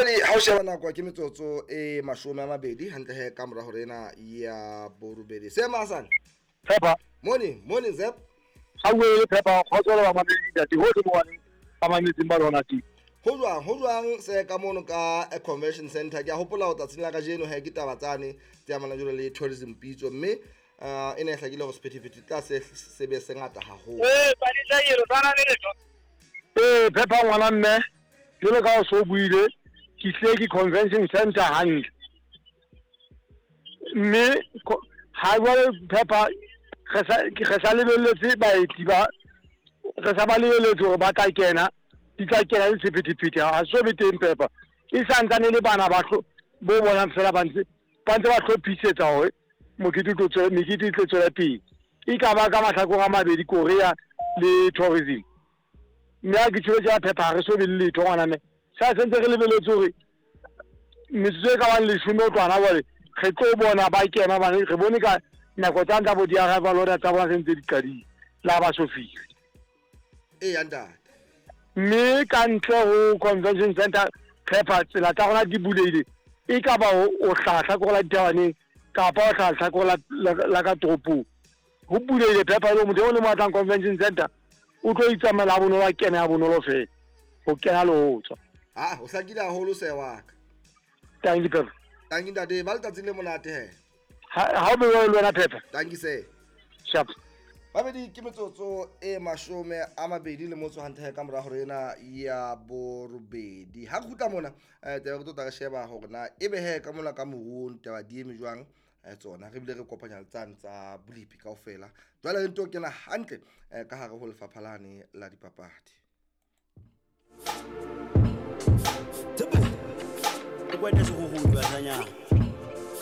Jwale ha o sheba nako ke metsotso e 20 hantle he ka mora hore ena ya borobedi se masana Pepper morning Zep ha o le Pepper go tswela ba mamedi dati ho di mone ba mamedi ba rona ti ho jwang se ka mono ka a convention center ke a hopola o tsatsing la ka jeno he ke tabatsane tse amana jole le tourism pitso mme ene e hlakile go specificity tla se be se ngata haholo ba di tla yelo bana le letho Pepper ngwana mme le ka o so buile ke tle ke convention center hantle mme ha wa Pepper ge sa lebeletse baeti ba ge sa ba lebeletse hore ba tla kena di tla kena le sephetephete ha so be teng Pepper e santsane le bana ba bo bona fela ba ntse ba hlophisetsa hore mokiti tlo tswela pele e ka ba ka mahlakong a mabedi Korea le tourism mme a ke tshwetso ya Pepper re so be le letho ngwana me sa sentse re lebeletse hore metsotso e ka bang leshome o tloana bole ge tlo bona ba kena bane re bone ka nako tsa nta bo di aga ba lona tsa bona sentse di qadile la ba so file ya ntate mme ka ntle ho convention center Pepper tsela tsa gona di buleile e ka ba o hlahla go la ditabaneng kapa o hlahla go la ka toropong ho buleile Pepper le motho o le matlang convention center o tlo itsamela bono wa kena ya bonolo fela ho kena le ho tswa o hlakile haholo se wa ka tangi Pepper tangi ntate ba le tatsing le monate he ha o be wa le wena Pepper tangi se sharp babedi ke metsotso e 20 le motso hantle ka mora hore ena ya borobedi ha khutla mona taba ke tota ka sheba hore na ebe he ka mona ka moruong taba di eme jwang tsona re bile re kopanya letsang tsa Bulipi kaofela jwale re nto kena hantle ka hare ho lefaphalane la dipapadi Tebe o kwena se go go bua tsanya